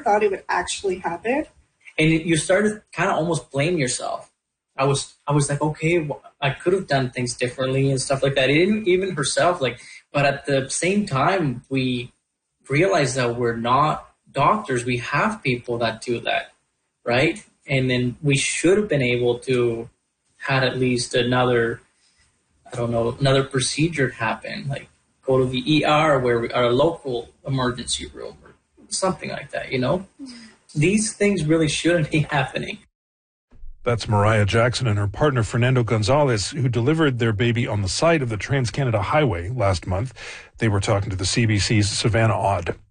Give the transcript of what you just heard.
thought it would actually happen. And you start to kind of almost blame yourself. I was like, okay, well, I could have done things differently and stuff like that. Even herself, like, but at the same time, we realize that we're not doctors. We have people that do that, right? And then we should have been able to had at least another procedure happen, like go to the ER or a local emergency room or something like that, you know? These things really shouldn't be happening. That's Mariah Jackson and her partner Fernando Gonzalez, who delivered their baby on the side of the Trans-Canada Highway last month. They were talking to the CBC's Savannah Odd.